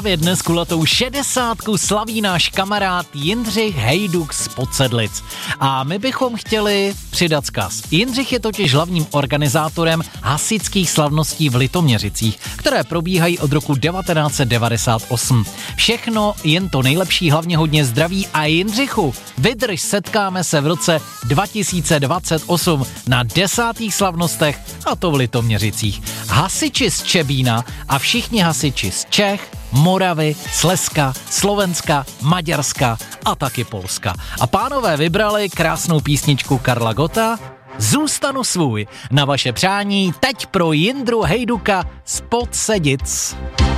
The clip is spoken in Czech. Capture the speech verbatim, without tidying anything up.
právě dnes kulatou šedesátku slaví náš kamarád Jindřich Hejduk z Podsedlic. A my bychom chtěli přidat vzkaz. Jindřich je totiž hlavním organizátorem hasičských slavností v Litoměřicích, které probíhají od roku devatenáct set devadesát osm. Všechno jen to nejlepší, hlavně hodně zdraví a Jindřichu, vydrž, setkáme se v roce dva tisíce dvacet osm na desátých slavnostech, a to v Litoměřicích. Hasiči z Čebína a všichni hasiči z Čech, Moravy, Slezska, Slovenska, Maďarska a taky Polska. A pánové vybrali krásnou písničku Karla Gotta Zůstanu svůj. Na vaše přání teď pro Jindru Hejduka z Podsedic.